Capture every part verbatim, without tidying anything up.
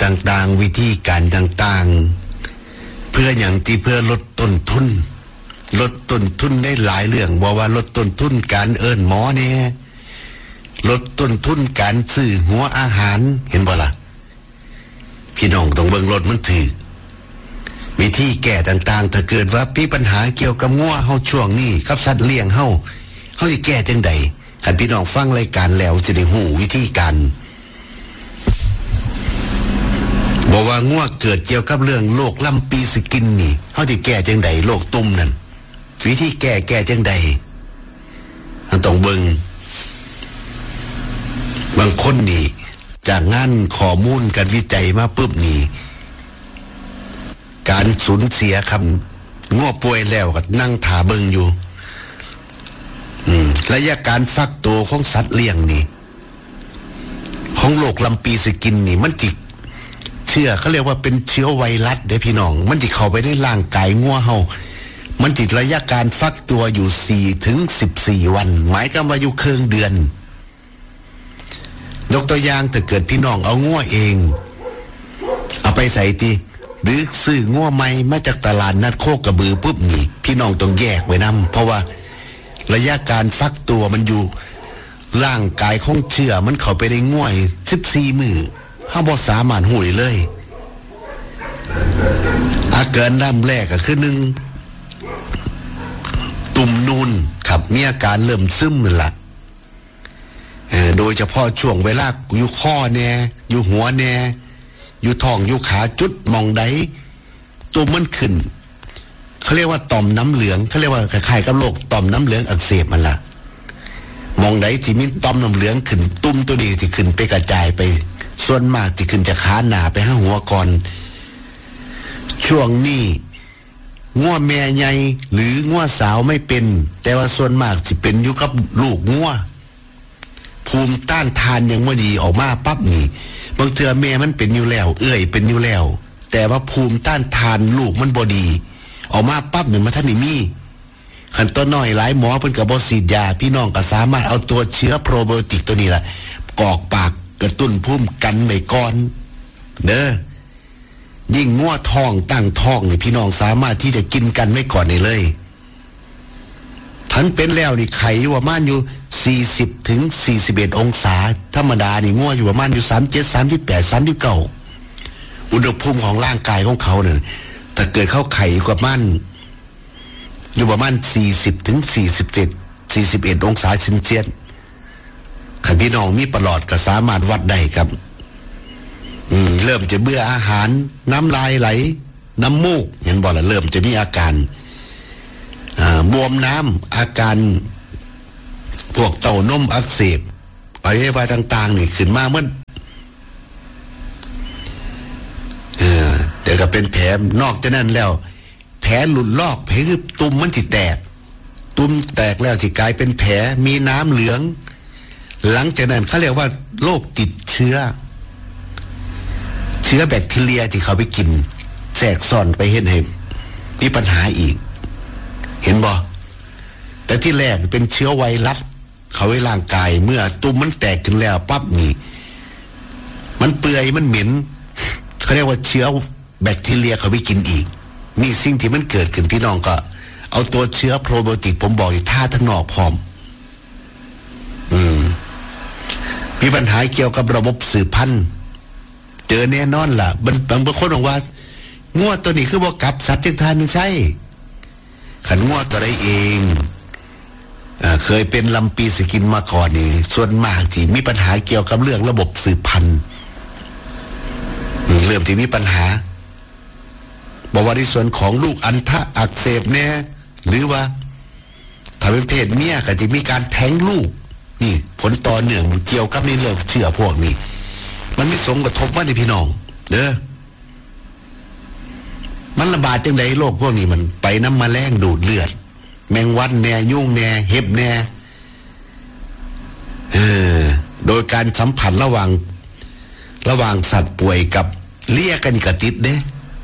ต่างๆวิธีการต่างๆเพื่ออย่างที่เพื่อลดต้นทุนลดต้นทุนได้หลายเรื่องบอกว่าลดต้นทุนการเอิ้นหมอเนี่ยลดต้นทุนการซื้อหัวอาหารเห็นบ่ล่ะพี่น้องต้องเบิ่งรถมันถือวิธีแก้ต่างๆถ้าเกิดว่ามีปัญหาเกี่ยวกับงัวเฮาช่วงนี้กับสัตว์เลี้ยงเฮาเฮาสิแก้จังได๋คันพี่น้องฟังรายการแล้วสิได้ฮู้วิธีการบอกว่างัวเกิดเกี่ยวกับเรื่องโรคลำปีสกินนี่เฮาสิแก้จังได๋โรคตุ่มนั่นวิธีแก้แก้จังได๋เฮาต้องเบิ่งบางคนนี่จากงานข้อมูลการวิจัยมาปุ๊บนี่การสูญเสียคำงัวป่วยแล้วก็นั่งถาเบิงอยู่ระยะการฟักตัวของสัตว์เลี้ยงนี่ของโรคลำปีสกินนี่มันติดเชื้อเขาเรียกว่าเป็นเชื้อไวรัสเด้พี่น้องมันติดเข้าไปในร่างกายงัวเฮามันติดระยะการฟักตัวอยู่สี่ถึงสิบสี่วันหมายความว่าอยู่ครึ่งเดือนยกตัวอย่างถ้าเกิดพี่น้องเอางัวเองเอาไปใส่ตีหรือซื้องัวใหม่มาจากตลาดนัดโคกระบือปุ๊บนี่พี่น้องต้องแยกไว้นำเพราะว่าระยะการฟักตัวมันอยู่ร่างกายของเชื้อมันเข้าไปในงัวสิบสี่มื้อเฮาบ่สามารถรู้ได้เลยอาการน้ำแรกก็คือหนึ่งตุ่มนูนครับมีอาการเริ่มซึมนั่นล่ะโดยเฉพาะช่วงเวลาอยู่ข้อแน่อยู่หัวแน่อยู่ท้องอยู่ขาจุดมองใดตัวมันขึ้นเขาเรียกว่าต่อมน้ำเหลืองเขาเรียกว่าคล้ายๆกับโรคต่อมน้ำเหลืองอักเสบมันล่ะมองใดที่มีต่อมน้ำเหลืองขึ้นตุ่มตัวนี้ที่ขึ้นไปกระจายไปส่วนมากที่ขึ้นจากขาหน้าไปหาหัวก่อนช่วงนี้งัวแม่ใหญ่หรืองัวสาวไม่เป็นแต่ว่าส่วนมากสิเป็นอยู่กับลูกงัวภูมิต้านทานยังไม่ดีออกมาปั๊บนี่บางเทื่อแม่มันเป็นอยู่แล้วเอื้อยเป็นอยู่แล้วแต่ว่าภูมิต้านทานลูกมันบ่ดีออกมาปั๊บนี่มันท่านนี่มีขันต้นน้อยหลายหมอเพิ่นก็บ่ฉีดยาพี่น้องก็สามารถเอาตัวเชื้อโปรไบโอติกตัวนี้ล่ะกอกปากกระตุ้นภูมิกันไว้ก่อนเด้อยิ่งงัวท้องตั้งท้องนี่พี่น้องสามารถที่จะกินกันไว้ก่อนได้เลยทันเป็นแล้วนี่ไข่อยู่ประมาณอยู่สี่สิบถึงสี่สิบเอ็ดองศาธรรมดานี่งัวอยู่ประมาณอยู่สามสิบเจ็ด สามสิบแปด สามสิบเก้าอุณหภูมิของร่างกายของเขาเนี่ยถ้าเกิดเข้าไข่กว่ามันอยู่ประมาณสี่สิบถึงสี่สิบเจ็ด สี่สิบเอ็ดองศาเซนเซียสคันพี่น้องมีประหลอดก็สามารถวัดได้ครับอืมเริ่มจะเบื่ออาหารน้ำลายไหลน้ำมูกเห็นบ่ล่ะเริ่มจะมีอาการอ่าบวมน้ำอาการพวกเต้านมอักเสบอวัยวะต่างๆนี่ขึ้นมาเมื่อเออเดี๋ยวก็เป็นแผลนอกจากนั้นแล้วแผลหลุดลอกแผลคือตุ่มมันที่แตกตุ่มแตกแล้วที่กลายเป็นแผลมีน้ำเหลืองหลังจากนั้นเขาเรียกว่าโรคติดเชื้อเชื้อแบคทีเรียที่เขาไปกินแทรกซ้อนไปเห็นให้มีปัญหาอีกเห็นบ่แต่ที่แรกเป็นเชื้อไวรัสเขาไว้ร่างกายเมื่อตุ่มมันแตกขึ้นแล้วปั๊บนี่มันเปื่อยมันเหม็นเขาเรียกว่าเชื้อแบคทีเรียเขาไปกินอีกนี่สิ่งที่มันเกิดขึ้นพี่น้องก็เอาตัวเชื้อโปรไบโอติกผมบอกอยู่ท่าทั้งนอกพร้อมอืมมีปัญหาเกี่ยวกับระบบสืบพันธุ์เจอแน่นอนล่ะบางบางคนบอกว่างัวตัวนี้คือบ่กลับสัตว์จังทานใช่ขันงัวตัวใดเองเอ่อเคยเป็นลำปีสกินมาก่อนนี่ส่วนมากที่มีปัญหาเกี่ยวกับเรื่องระบบสืบพันธุ์เริ่มที่มีปัญหาบอกว่าในส่วนของลูกอัณฑะอักเสบแน่หรือว่าถ้าเป็นเพศเมียก็จะมีการแท้งลูกนี่ผลต่อเนื่องเกี่ยวกับในเรื่องเชื้อพวกนี้มันไม่สงกระทบว่าในพี่น้องเด้อมันระบาดจังไดโรคพวกนี้มันไปน้ำแมลงดูดเลือดแมงวันแน่ยุ่งแน่เห็บแน่เออโดยการสัมผัสระหว่างระหว่างสัตว์ป่วยกับเลี้ยกันกระติดเด้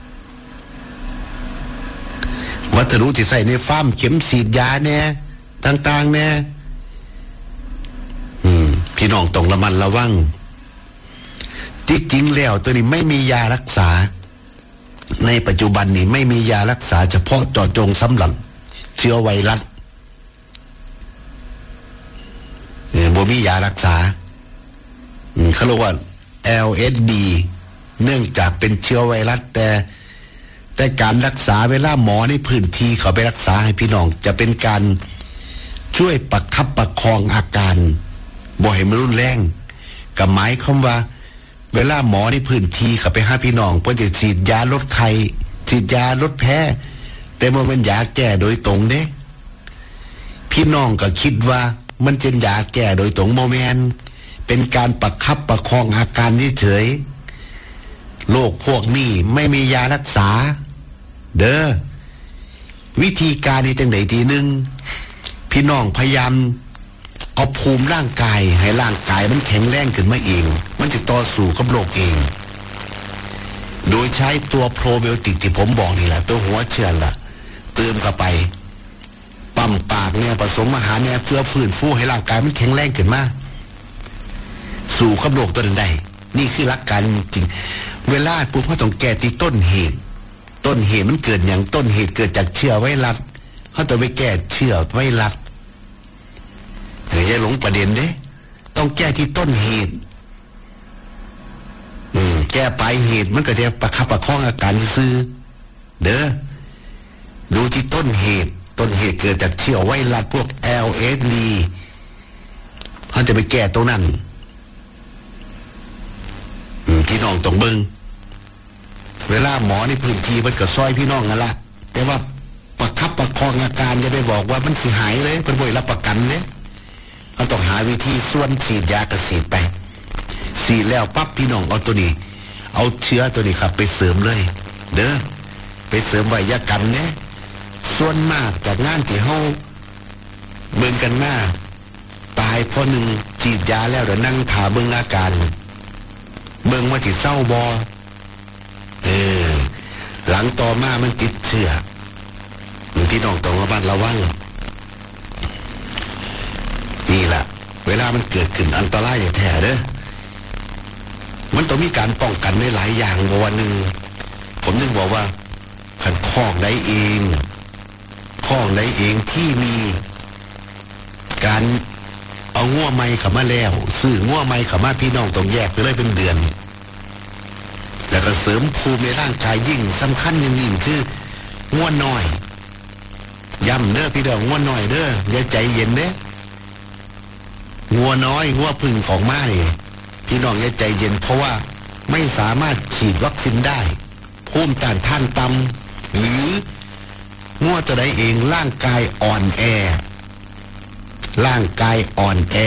วัสดุที่ใส่ในฟาร์มเข็มฉีดยาแน่ต่างๆแน่อืมพี่น้องต้องระมัดระวังจริงๆแล้วตัวนี้ไม่มียารักษาในปัจจุบันนี้ไม่มียารักษาเฉพาะเจาะจงสำหรับเชื้อไวรัสเนี่ยบ่มียารักษาเขาเรียกว่า แอล เอส ดี เนื่องจากเป็นเชื้อไวรัสแต่แต่การรักษาเวลาหมอในพื้นที่เขาไปรักษาให้พี่น้องจะเป็นการช่วยประคับประคองอาการบ่ให้มันรุนแรงกับหมายความว่าเวลาหมอในพื้นที่เขาไปหาพี่น้องเพื่อจะฉีดยาลดไข้ฉีดยาลดแพ้แต่มันเป็นยาแก้โดยตรงเด้พี่น้องก็คิดว่ามันเป็นยาแก้โดยตรงโมเมนเป็นการประคับประคองอาการเฉยๆโรคพวกนี้ไม่มียารักษาเด้อวิธีการนี้จังได๋ทีนึงพี่น้องพยายามเอาภูมิร่างกายให้ร่างกายมันแข็งแรงขึ้นมาเองมันจะต่อสู้กับโรคเองโดยใช้ตัวโปรไบโอติกที่ผมบอกนี่แหละตัวหัวเชื้อล่ะเติมเข้าไปปั๊มปากเนี่ยผสมอาหารเนี่ยเพื่อฟื้นฟูให้ร่างกายมันแข็งแรงขึ้นมาสู่กับโรคตัวนั้นได้นี่คือหลักการจริงเวลาปุ๊บเขาต้องแก้ที่ต้นเหตุต้นเหตุมันเกิดอย่างต้นเหตุเกิดจากเชื้อไวรัสเขาต้องไปแก้เชื้อไวรัสอย่าหลงประเด็นเด้ต้องแก้ที่ต้นเหตุอืมแก้ปลายเหตุมันก็จะประคับประคองอาการซื่อเด้อดูที่ต้นเหตุต้นเหตุเกิดจากเชื้อไวรัสพวก แอล เอส ดี เขาจะไปแก้ตรงนั้นพี่น้องต้องเบิ่งเวลาหมอในพื้นที่มันก็ซอยพี่น้องนั่นละแต่ว่าประคับประคองอาการจะไปบอกว่ามันสิหายเลยเป็นบ่รับประกันเด้เราต้องหาวิธีส่วนฉีดยากระสีดไปฉีดแล้วปั๊บพี่น้องเอาตัวนี้เอาเชื้อตัวนี้ครับไปเสริมเลยเด้อไปเสริมไวยากันเนี่ยส่วนมากจากงานที่เฮาเบิ่งกันหน้าตายเพราะหนึ่งฉีดยาแล้วเดี๋ยวนั่งถาเบิ่งอาการเบิ่งว่าสิเศร้าบ่เออหลังต่อมามันติดเชื้อพี่น้องต้องระมัดระวังนี่แหละเวลามันเกิดขึ้นอันตรายอย่าแท้เด้อมันต้องมีการป้องกันในหลายอย่างวันหนึ่งผมนึกบอกว่าขันคอกได้เองคอกได้เองที่มีการเอางัวไม้เข้ามาแล้วซื้องัวไม้เข้ามาพี่น้องต้องแยกไปเลยเป็นเดือนแล้วก็เสริมภูมิในร่างกายยิ่งสำคัญยิ่งๆคืองัวน้อยย้ำเด้อพี่น้องงัวน้อยเด้ออย่าใจเย็นเด้งัวน้อยงัวพึ่งของม้านี่พี่น้องอย่าใจเย็นเพราะว่าไม่สามารถฉีดวัคซีนได้ภูมิต้านทานต่ำหรืองัวตัวใดเองร่างกายอ่อนแอร่างกายอ่อนแอ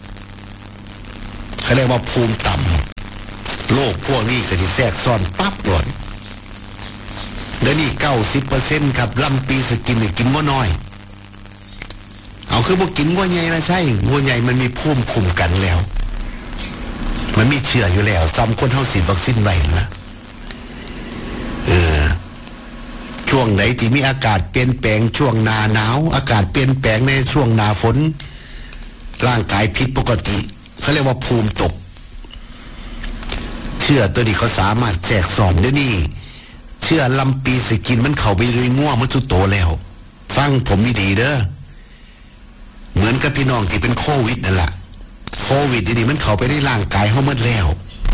เขาเรียกว่าภูมิต่ำโรคพวกนี้ก็จะแทรกซ้อนปั๊บก่อนแล้วนี่เก้าสิบเปอร์เซ็นต์ครับลำปีสกินเนี่ยกินงัวน้อยเอาคือพวกกินงัวใหญ่นะใช่งัวใหญ่มันมีภูมิคุมกันแล้วมันมีเชื้ออยู่แล้วซ้ำคนเท่าฉีดวัคซีนไว้นะเออช่วงไหนที่มีอากาศเปลี่ยนแปลงช่วงหน้าหนาวอากาศเปลี่ยนแปลงในช่วงหน้าฝนร่างกายผิดปกติเขาเรียกว่าภูมิตกเชื้อตัวนี้เขาสามารถแทรกซ้อนได้นี่เชื้อลำปีสกินมันเข้าไปเลยง่วมันสุดโตแล้วฟังผมดีๆเด้อเหมือนกับพี่น้องที่เป็นโควิดนั่นแหละโควิดนี่มันเข้าไปในร่างกายเขาหมดแล้ว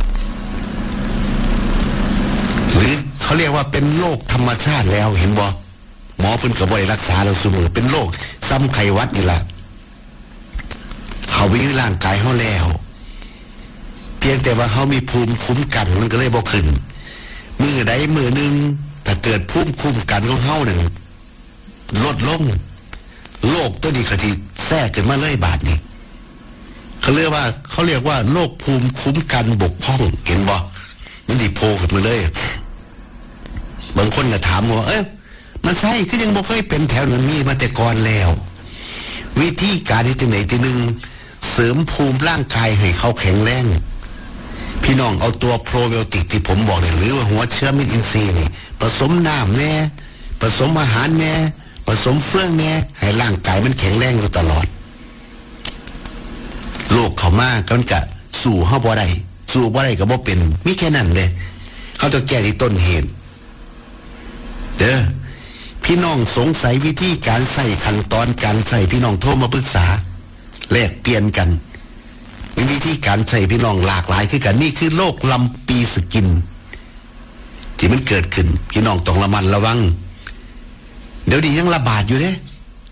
หรือเขาเรียกว่าเป็นโรคธรรมชาติแล้วเห็นบ่หมอเพิ่นก็บ่ได้รักษาเราเสมอเป็นโรคซ้ำไข้หวัดนี่ล่ะเขาไปในร่างกายเขาแล้วเพียงแต่ว่าเขามีภูมิคุ้มกันมันก็เลยบ่ขึ้นมือใดมือหนึ่งถ้าเกิดภูมิคุ้มกันของเขาเนี่ยลดลงโรคตัวนี้ก็ที่แทรกขึ้นมาเลยบาดนี้เขาเรียกว่าเขาเรียกว่าโรคภูมิคุ้มกันบกพร่องเห็นบ่มันดิโผล่ขึ้นมาเลยบางคนก็ถามว่าเอ๊ะมันใช่คือยังบ่เคยเป็นแถวนั้นมีมาแต่ก่อนแล้ววิธีการที่ไหนที่หนึ่งเสริมภูมิร่างกายให้เขาแข็งแรงพี่น้องเอาตัวโปรไบโอติกที่ผมบอกเนี่ยหรือว่าหัวเชื้อมิตรอินทรีย์นี่ผสมน้ำแน่ผสมอาหารแน่ผสมเฟื่องแน่ให้ร่างกายมันแข็งแรงอยู่ตลอดโรคเข้ามาก็มันก็สู่เฮาบ่ได้สูบอะไรก็บ่เป็นมีแค่นั้นเลยเขาจะแก้ที่ต้นเหตุเด้อพี่น้องสงสัยวิธีการใส่ขั้นตอนการใส่พี่น้องโทรมาปรึกษาแลกเปลี่ยนกันวิธีการใส่พี่น้องหลากหลายคือกันนี่คือโรคลำปีสกินที่มันเกิดขึ้นพี่น้องต้องระมัดระวังเดี๋ยวนี้ยังระบาดอยู่เด้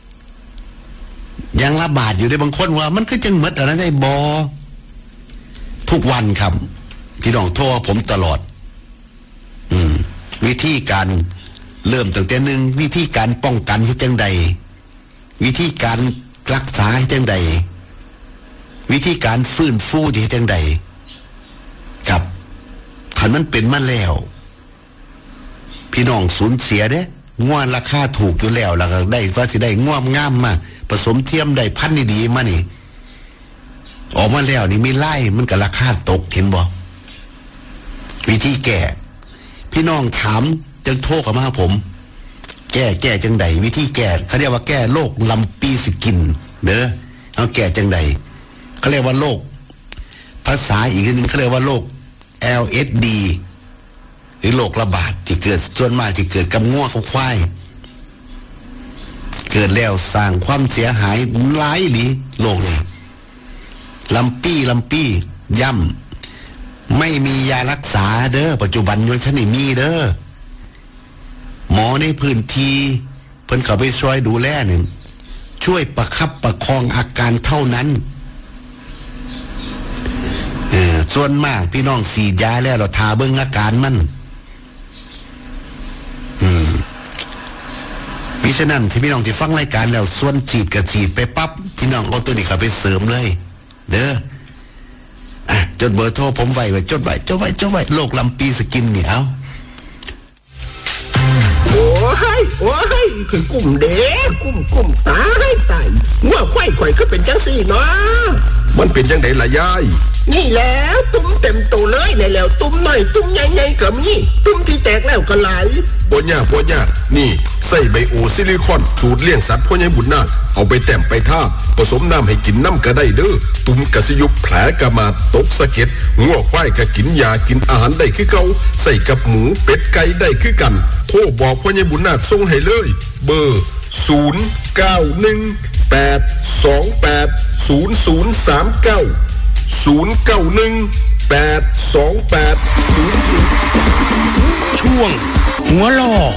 ยังระบาดอยู่เด้บางคนว่ามันก็จังหมดอะไรได้บอทุกวันครับพี่น้องโทรผมตลอดอืมวิธีการเริ่มตั้งแต่หนึ่งวิธีการป้องกันให้จังใดวิธีการรักษาให้จังใดวิธีการฟื้นฟูให้จังใดครับถ้ามันเป็นมาแล้วพี่น้องสูญเสียเด้ง่วราคาถูกอยู่แล้วแล้วก็ได้ว่าสิได้ง่วมงามมาผสมเทียมได้พันธุ์ดีๆมานี่ออกมาแล้วนี่มีไล่มันก็ราคาตกเห็นบ่วิธีแก้พี่น้องถามจังโทรเข้ามาผมแก้แก้จังใดวิธีแก้เขาเรียกว่าแก้โรคลำปีสกินเด้อเอาแก้จังใดเขาเรียกว่าโรคภาษาอีกนึงเขาเรียกว่าโรค แอล เอส ดี หรือโรคระบาดที่เกิดส่วนมากที่เกิดกับงัวกับควายเกิดแล้วสร้างความเสียหายหลายหลีโรคนี้ลำปี้ลำปี้ย่ำไม่มียารักษาเด้อปัจจุบันยังท่านนี่มีเด้อหมอในพื้นที่เพิ่นเข้าไปช่วยดูแลนี่ช่วยประคับประคองอาการเท่านั้นเออส่วนมากพี่น้องฉีดยาแล้วเราทาเบิ่งอาการมันอืมมิฉะนั้นที่พี่น้องที่ฟังรายการแล้วส่วนฉีดกับฉีดไปปั๊บพี่น้องเอาตัวนี้เข้าไปเสริมเลยเด้ออ่ะจดเบอร์โทรผมไว้ไว้จดไว้จดไว้จดไว้โรคลำปีสกินนี่เอาโอ้ยโอ้ยคือกลุ่มเด็กกลุ่มกลุ่มตายตายงัวควายข่อยก็เป็นจังสี่เนาะมันเป็นจังไดล่ะยายนี่แล้วตุ้มเต็มตัวเลยในแล้วตุ้มหน่อยตุ้มใหญ่ๆก็มีตุ้มที่แตกแล้วก็ไหลบ่ยากบ่ยากนี่ใส่ไบโอซิลิคอนสูตรเลี้ยงสัตว์พ่อใหญ่บุญนาคเอาไปแต้มไปท่าผสมน้ำให้กินน้ำก็ได้เด้อตุ้มกะสิยุบแผลกะมาตกสะเก็ดงัวควายก็กินยากินอาหารได้คือเก่าใส่กับหมูเป็ดไก่ได้คือกันโทรบอกพ่อใหญ่บุญนาคส่งให้เลยเบอร์ศูนย์ เก้า หนึ่ง แปด สอง แปด ศูนย์ ศูนย์ สาม เก้า ศูนย์ เก้า หนึ่ง แปด สอง แปด ศูนย์ ศูนย์ช่วงหัวล่อ